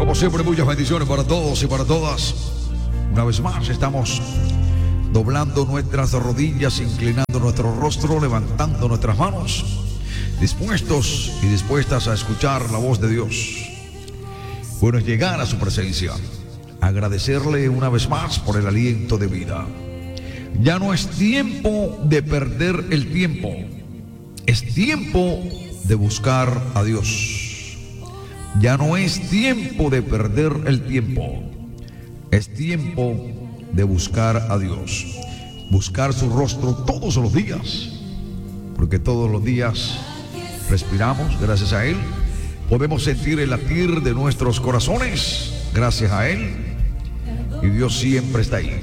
Como siempre, muchas bendiciones para todos y para todas. Una vez más estamos doblando nuestras rodillas, inclinando nuestro rostro, levantando nuestras manos, dispuestos y dispuestas a escuchar la voz de Dios. Bueno, es llegar a su presencia, agradecerle una vez más por el aliento de vida. Ya no es tiempo de perder el tiempo, es tiempo de buscar a Dios. Ya no es tiempo de perder el tiempo, es tiempo de buscar a Dios, buscar su rostro todos los días, porque todos los días respiramos gracias a Él, podemos sentir el latir de nuestros corazones gracias a Él, y Dios siempre está ahí,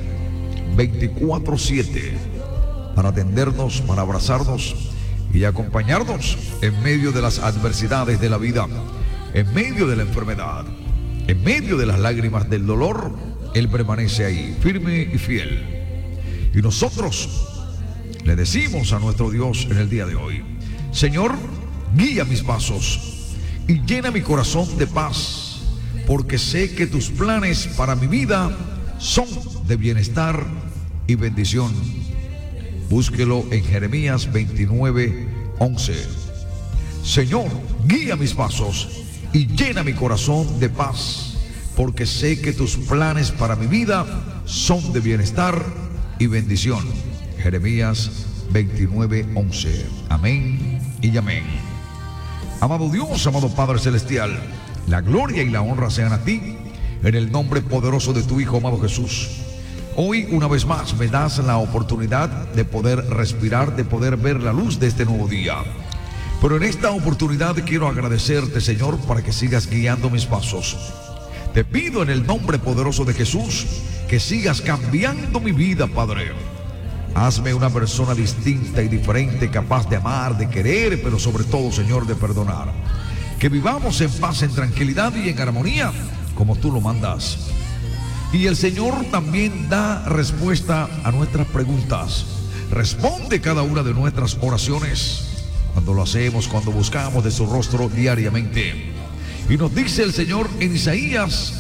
24/7, para atendernos, para abrazarnos y acompañarnos en medio de las adversidades de la vida, en medio de la enfermedad, en medio de las lágrimas del dolor. Él permanece ahí, firme y fiel. Y nosotros le decimos a nuestro Dios en el día de hoy: Señor, guía mis pasos y llena mi corazón de paz, porque sé que tus planes para mi vida son de bienestar y bendición. Búsquelo en Jeremías 29:11. Señor, guía mis pasos y llena mi corazón de paz, porque sé que tus planes para mi vida son de bienestar y bendición. Jeremías 29:11. Amén y amén. Amado Dios, amado Padre Celestial, la gloria y la honra sean a ti, en el nombre poderoso de tu Hijo amado Jesús. Hoy una vez más me das la oportunidad de poder respirar, de poder ver la luz de este nuevo día. Pero en esta oportunidad quiero agradecerte, Señor, para que sigas guiando mis pasos. Te pido en el nombre poderoso de Jesús que sigas cambiando mi vida, Padre. Hazme una persona distinta y diferente, capaz de amar, de querer, pero sobre todo, Señor, de perdonar. Que vivamos en paz, en tranquilidad y en armonía, como tú lo mandas. Y el Señor también da respuesta a nuestras preguntas. Responde cada una de nuestras oraciones, cuando lo hacemos, cuando buscamos de su rostro diariamente. Y nos dice el Señor en Isaías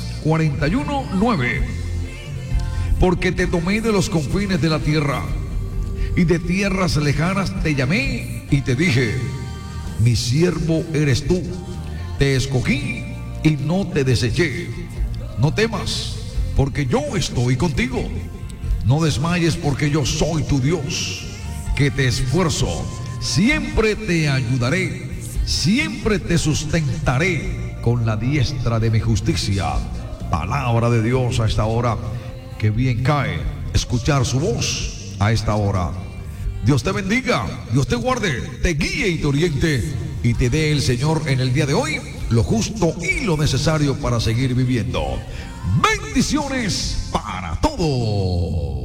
41:9: porque te tomé de los confines de la tierra, y de tierras lejanas te llamé y te dije: mi siervo eres tú, te escogí y no te deseché. No temas, porque yo estoy contigo. No desmayes, porque yo soy tu Dios, que te esfuerzo. Siempre te ayudaré, siempre te sustentaré con la diestra de mi justicia. Palabra de Dios a esta hora. Que bien cae escuchar su voz a esta hora. Dios te bendiga, Dios te guarde, te guíe y te oriente, y te dé el Señor en el día de hoy lo justo y lo necesario para seguir viviendo. Bendiciones para todos.